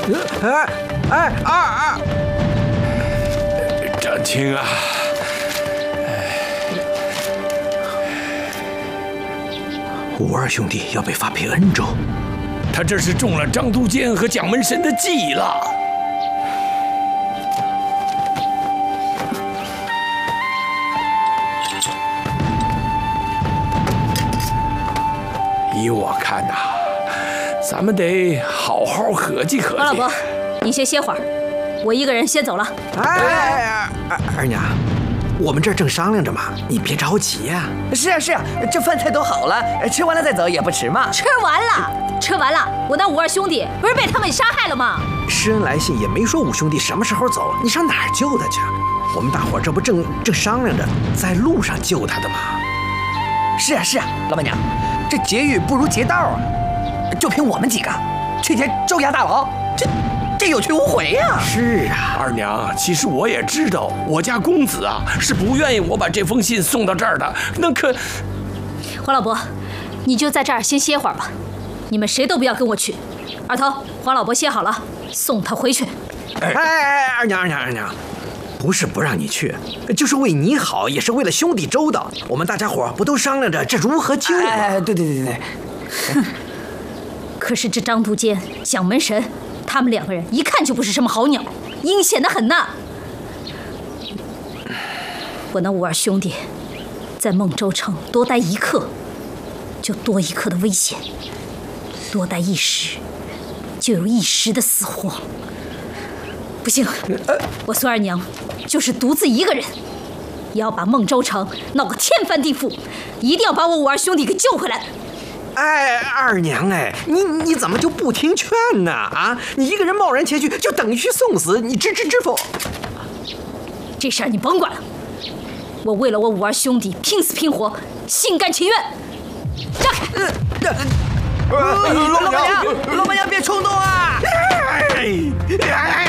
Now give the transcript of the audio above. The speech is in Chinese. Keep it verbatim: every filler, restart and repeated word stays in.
哎哎二二， 张青啊！ 吴二兄弟要被发配恩州， 他这是中了张都监和蒋门神的计了。依我看呐、啊，咱们得好好合计合计。 王老伯，你先歇会儿，我一个人先走了。 哎，二二娘，我们这儿正商量着嘛，你别着急呀。 是啊是啊，这饭菜都好了，吃完了再走也不迟嘛。 吃完了，吃完了，我那五二兄弟不是被他们杀害了吗？ 施恩来信也没说五兄弟什么时候走，你上哪儿救他去？我们大伙儿这不正正商量着在路上救他的吗？ 是啊是啊，老板娘，这劫狱不如劫道啊！就凭我们几个去劫州衙大牢，这这有去无回呀！ 是啊， 二娘，其实我也知道，我家公子啊是不愿意我把这封信送到这儿的。那可， 黄老伯，你就在这儿先歇会儿吧，你们谁都不要跟我去。二头，黄老伯歇好了，送他回去。 哎哎，二娘二娘二娘。不是不让你去，就是为你好，也是为了兄弟周到。我们大家伙不都商量着这如何救吗？ 哎，对对对对。 哼，可是这张都监、蒋门神，他们两个人一看就不是什么好鸟，阴险得很呐。我那五二兄弟在孟州城多待一刻，就多一刻的危险；多待一时，就有一时的死活。不行，我孙二娘就是独自一个人，也要把孟州城闹个天翻地覆，一定要把我五二兄弟给救回来。 哎，二娘哎，你你怎么就不听劝呢？啊，你一个人贸然前去，就等于去送死，你知知知否？ 这事儿你甭管了，我为了我五二兄弟拼死拼活，心甘情愿。让开！ 老板娘，老板娘别冲动啊！